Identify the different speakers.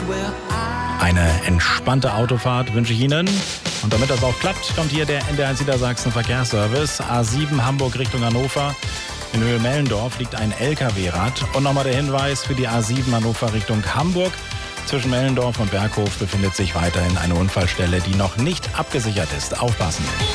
Speaker 1: Eine entspannte Autofahrt wünsche ich Ihnen. Und damit das auch klappt, kommt hier der NDR1 Niedersachsen Verkehrsservice. A7 Hamburg Richtung Hannover. In Höhe Mellendorf liegt ein LKW-Rad. Und nochmal der Hinweis für die A7 Hannover Richtung Hamburg. Zwischen Mellendorf und Berghof befindet sich weiterhin eine Unfallstelle, die noch nicht abgesichert ist. Aufpassen!